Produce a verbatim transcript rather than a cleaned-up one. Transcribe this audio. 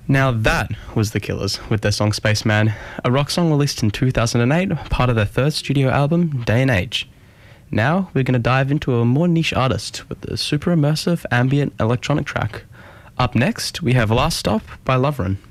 Now that was The Killers with their song Spaceman, a rock song released in two thousand eight, part of their third studio album, Day and Age. Now we're going to dive into a more niche artist with a super immersive ambient electronic track. Up next, we have Last Stop by Loverin.